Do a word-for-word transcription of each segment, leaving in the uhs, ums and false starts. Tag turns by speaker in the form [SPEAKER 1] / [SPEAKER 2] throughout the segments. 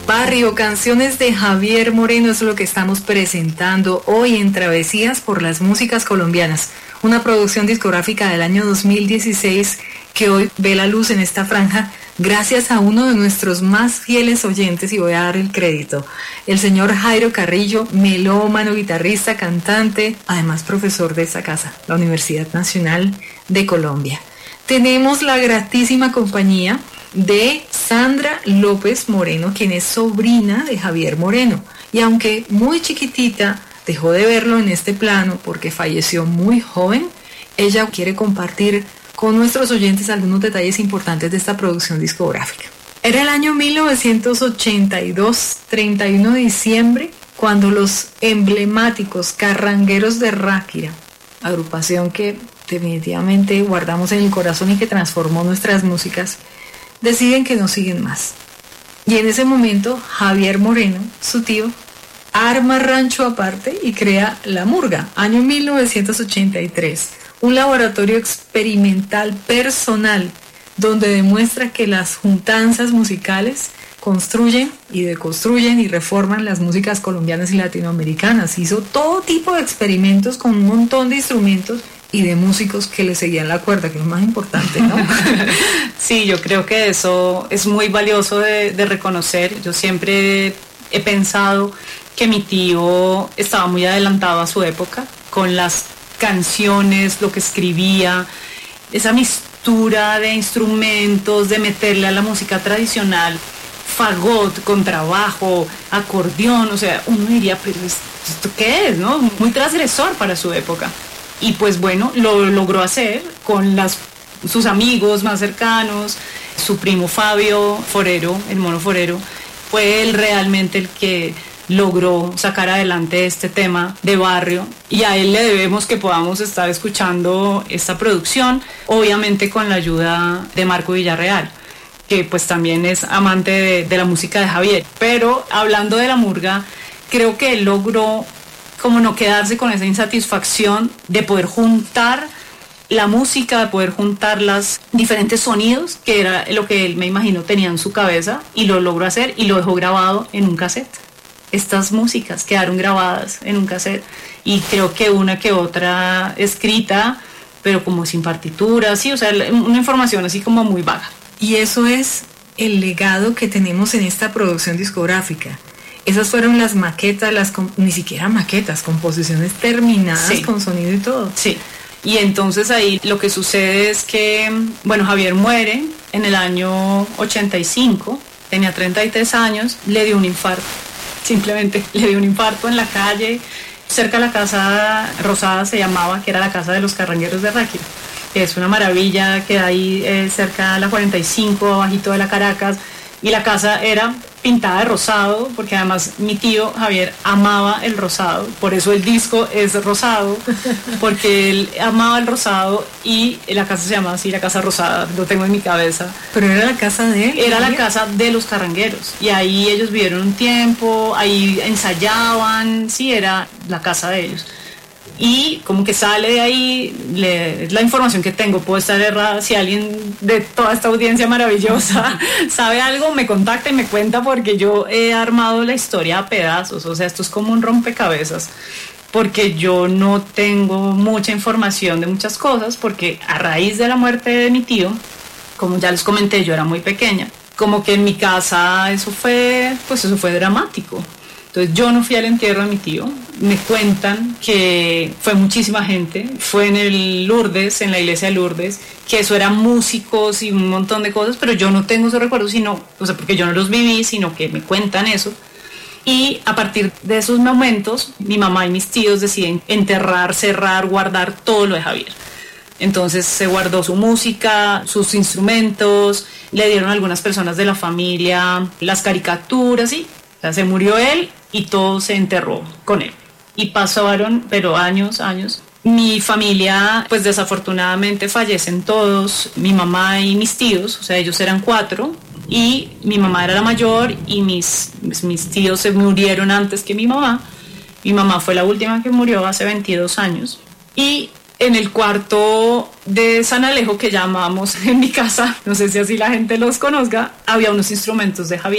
[SPEAKER 1] Barrio, canciones de Javier Moreno es lo que estamos presentando hoy en Travesías por las Músicas Colombianas, una producción discográfica del año dos mil dieciséis que hoy ve la luz en esta franja gracias a uno de nuestros más fieles oyentes, y voy a dar el crédito, el señor Jairo Carrillo, melómano, guitarrista, cantante, además profesor de esta casa, la Universidad Nacional de Colombia. Tenemos la gratísima compañía de Sandra López Moreno, quien es sobrina de Javier Moreno, y aunque muy chiquitita dejó de verlo en este plano porque falleció muy joven, ella quiere compartir con nuestros oyentes algunos detalles importantes de esta producción discográfica. Era el año mil novecientos ochenta y dos, treinta y uno de diciembre, cuando los emblemáticos Carrangueros de Ráquira, agrupación que definitivamente guardamos en el corazón y que transformó nuestras músicas, deciden que no siguen más. Y en ese momento Javier Moreno, su tío, arma rancho aparte y crea La Murga, año mil novecientos ochenta y tres, un laboratorio experimental personal donde demuestra que las juntanzas musicales construyen y deconstruyen y reforman las músicas colombianas y latinoamericanas. Hizo todo tipo de experimentos con un montón de instrumentos y de músicos que le seguían la cuerda, que es lo más importante, ¿no?
[SPEAKER 2] Sí, yo creo que eso es muy valioso de, de reconocer. Yo siempre he pensado que mi tío estaba muy adelantado a su época con las canciones, lo que escribía, esa mistura de instrumentos, de meterle a la música tradicional, fagot, contrabajo, acordeón, o sea, uno diría, pero ¿esto qué es, no? Muy transgresor para su época. Y pues bueno, lo logró hacer con las, sus amigos más cercanos, su primo Fabio Forero, el Mono Forero, fue él realmente el que logró sacar adelante este tema de barrio, y a él le debemos que podamos estar escuchando esta producción, obviamente con la ayuda de Marco Villarreal, que pues también es amante de, de la música de Javier. Pero hablando de La Murga, creo que él logró como no quedarse con esa insatisfacción de poder juntar la música, de poder juntar los diferentes sonidos, que era lo que él, me imagino, tenía en su cabeza, y lo logró hacer y lo dejó grabado en un cassette. Estas músicas quedaron grabadas en un cassette, y creo que una que otra escrita, pero como sin partitura, sí, o sea, una información así como muy vaga.
[SPEAKER 1] Y eso es el legado que tenemos en esta producción discográfica. Esas fueron las maquetas, las ni siquiera maquetas, composiciones terminadas, sí, con sonido y todo.
[SPEAKER 2] Sí, y entonces ahí lo que sucede es que, bueno, Javier muere en el año ochenta y cinco, tenía treinta y tres años, le dio un infarto. Simplemente le dio un infarto en la calle, cerca de la Casa Rosada se llamaba, que era la casa de los Carrangueros de Ráquira, que es una maravilla, que ahí eh, cerca de la cuarenta y cinco, abajito de la Caracas, y la casa era pintada de rosado, porque además mi tío Javier amaba el rosado, por eso el disco es rosado, porque él amaba el rosado, y la casa se llama así, la Casa Rosada, lo tengo en mi cabeza.
[SPEAKER 1] ¿Pero era la casa de él?
[SPEAKER 2] Era la casa de los Carrangueros, y ahí ellos vivieron un tiempo, ahí ensayaban, sí, era la casa de ellos. Y como que sale de ahí, le, es la información que tengo, puedo estar errada. Si alguien de toda esta audiencia maravillosa sabe algo, me contacta y me cuenta, porque yo he armado la historia a pedazos, o sea, esto es como un rompecabezas, porque yo no tengo mucha información de muchas cosas, porque a raíz de la muerte de mi tío, como ya les comenté, yo era muy pequeña, como que en mi casa eso fue, pues eso fue dramático. Entonces yo no fui al entierro de mi tío, me cuentan que fue muchísima gente, fue en el Lourdes, en la iglesia de Lourdes, que eso eran músicos y un montón de cosas, pero yo no tengo esos recuerdos, sino, o sea, porque yo no los viví, sino que me cuentan eso. Y a partir de esos momentos, mi mamá y mis tíos deciden enterrar, cerrar, guardar todo lo de Javier. Entonces se guardó su música, sus instrumentos, le dieron a algunas personas de la familia las caricaturas, y o sea, se murió él y todo se enterró con él. Y pasaron, pero años, años. Mi familia, pues desafortunadamente fallecen todos, mi mamá y mis tíos, o sea, ellos eran cuatro, y mi mamá era la mayor, y mis, mis, mis tíos se murieron antes que mi mamá. Mi mamá fue la última que murió hace veintidós años. Y en el cuarto de San Alejo, que llamamos en mi casa, no sé si así la gente los conozca, había unos instrumentos de Javier.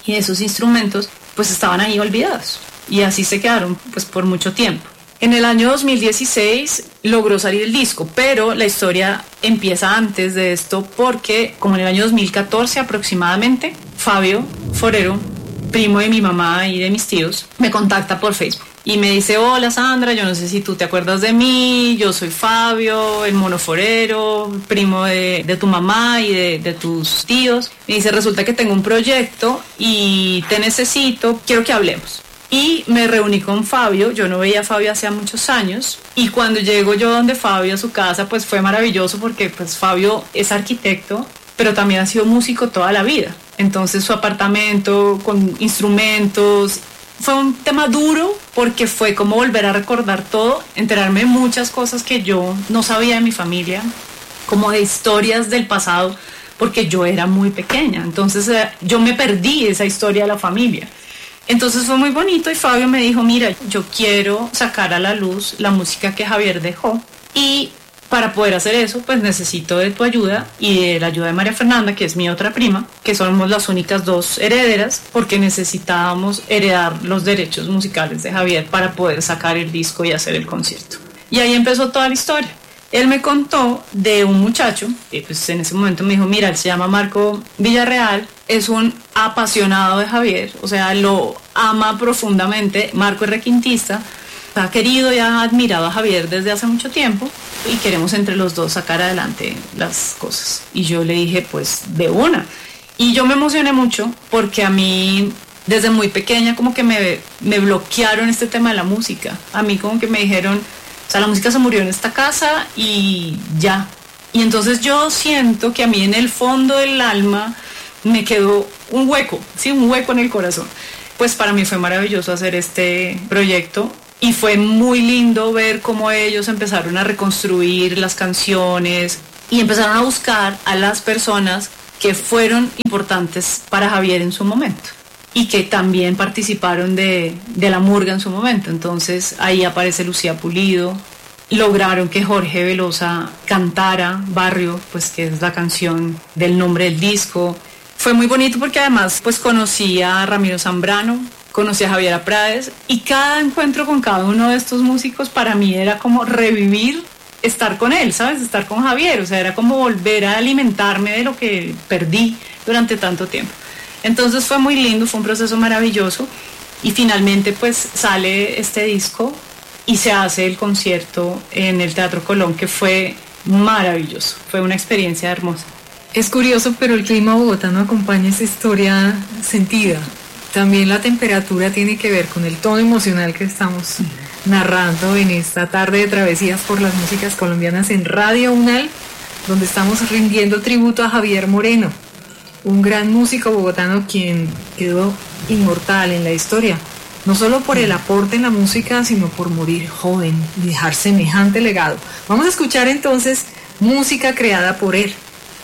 [SPEAKER 2] y esos instrumentos pues estaban ahí olvidados y así se quedaron pues por mucho tiempo. En el año dos mil dieciséis logró salir el disco, pero la historia empieza antes de esto porque como en el año dos mil catorce aproximadamente, Fabio Forero, primo de mi mamá y de mis tíos, me contacta por Facebook y me dice: hola Sandra, yo no sé si tú te acuerdas de mí, yo soy Fabio, el mono forero, primo de, de tu mamá y de, de tus tíos. Me dice: resulta que tengo un proyecto y te necesito, quiero que hablemos. Y me reuní con Fabio, yo no veía a Fabio hace muchos años, y cuando llego yo donde Fabio a su casa, pues fue maravilloso porque pues Fabio es arquitecto, pero también ha sido músico toda la vida. Entonces su apartamento con instrumentos, fue un tema duro porque fue como volver a recordar todo, enterarme de muchas cosas que yo no sabía de mi familia, como de historias del pasado, porque yo era muy pequeña, entonces eh, yo me perdí esa historia de la familia. Entonces fue muy bonito y Fabio me dijo: mira, yo quiero sacar a la luz la música que Javier dejó y para poder hacer eso pues necesito de tu ayuda y de la ayuda de María Fernanda, que es mi otra prima, que somos las únicas dos herederas, porque necesitábamos heredar los derechos musicales de Javier para poder sacar el disco y hacer el concierto. Y ahí empezó toda la historia. Él me contó de un muchacho, que pues en ese momento me dijo: mira, él se llama Marco Villarreal, es un apasionado de Javier, o sea, lo ama profundamente. Marco es requintista, ha querido y ha admirado a Javier desde hace mucho tiempo y queremos entre los dos sacar adelante las cosas. Y yo le dije: pues de una. Y yo me emocioné mucho porque a mí desde muy pequeña como que me, me bloquearon este tema de la música. A mí como que me dijeron: o sea, la música se murió en esta casa y ya. Y entonces yo siento que a mí en el fondo del alma me quedó un hueco, sí, un hueco en el corazón. Pues para mí fue maravilloso hacer este proyecto y fue muy lindo ver cómo ellos empezaron a reconstruir las canciones y empezaron a buscar a las personas que fueron importantes para Javier en su momento y que también participaron de, de la murga en su momento. Entonces ahí aparece Lucía Pulido, lograron que Jorge Velosa cantara Barrio, pues que es la canción del nombre del disco. Fue muy bonito porque además pues conocí a Ramiro Zambrano, conocí a Javiera Prades y cada encuentro con cada uno de estos músicos para mí era como revivir estar con él, ¿sabes? Estar con Javier, o sea, era como volver a alimentarme de lo que perdí durante tanto tiempo. Entonces fue muy lindo, fue un proceso maravilloso y finalmente pues sale este disco y se hace el concierto en el Teatro Colón, que fue maravilloso, fue una experiencia hermosa.
[SPEAKER 1] Es curioso, pero el clima bogotano acompaña esa historia sentida. También la temperatura tiene que ver con el tono emocional que estamos narrando en esta tarde de travesías por las músicas colombianas en Radio UNAL, donde estamos rindiendo tributo a Javier Moreno, un gran músico bogotano quien quedó inmortal en la historia, no solo por el aporte en la música, sino por morir joven y dejar semejante legado. Vamos a escuchar entonces música creada por él,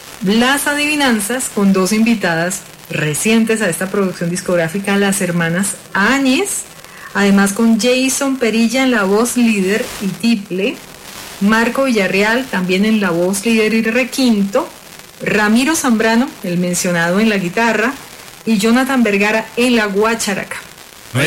[SPEAKER 1] Las Adivinanzas, con dos invitadas recientes a esta producción discográfica, las hermanas Áñez, además con Jason Perilla en la voz líder y tiple, Marco Villarreal también en la voz líder y requinto, Ramiro Zambrano, el mencionado, en la guitarra, y Jonathan Vergara en la guacharaca.